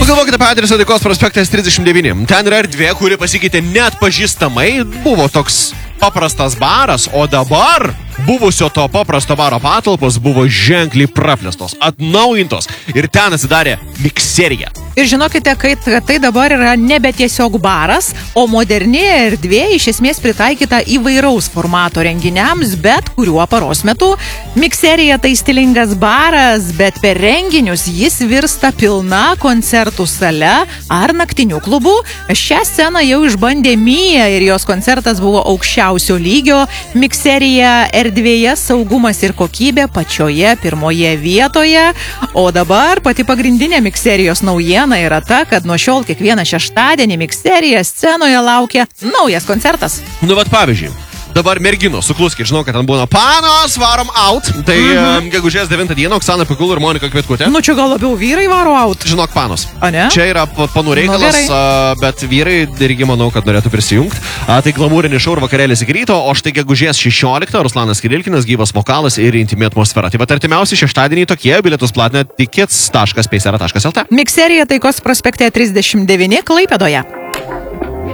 galvokite apie adresą Taikos prospektas 39. Ten yra erdvė, kuri pasikeitė net pažįstamai. Buvo toks paprastas baras, o dabar buvusio to paprasto baro patalpos buvo ženkliai praplėstos, atnaujintos ir ten atsidarė mikserija. Ir žinokite, kad tai dabar yra nebe tiesiog baras, o moderni erdvė iš esmės pritaikyta įvairaus formato renginiams, bet kuriuo paros metu. Mikserija tai stilingas baras, bet per renginius jis virsta pilna koncertų sale ar naktiniu klubu. Šią sceną jau išbandė Mija ir jos koncertas buvo aukščiausio lygio. Mikserija erdvėje, saugumas ir kokybė pačioje pirmoje vietoje. O dabar pati pagrindinė mikserijos naujiena yra ta, kad nuo šiol kiekvieną šeštadienį mikserija scenoje laukia naujas koncertas. Nu, vat pavyzdžiui, dabar merginos, sukluskit, žinau, kad ten būna panos, varom out. Tai gegužės 9 dieną Oksana Pikul ir Monika Kvitkutė. Nu, čia gal labiau vyrai varo out. Žinok, panos. A ne? Čia yra panų reikalas, bet vyrai irgi manau, kad norėtų prisijungti. Tai glamūrinis šou ir vakarėlis iki ryto, o štai gegužės 16 Ruslanas Kirilkinas, gyvas vokalas ir intimi atmosfera. Tai vat artimiausi šeštadienį tokie, bilietus platina tickets.paysera.lt. Mikserija Taikos prospekte 39 Klaipėdoje.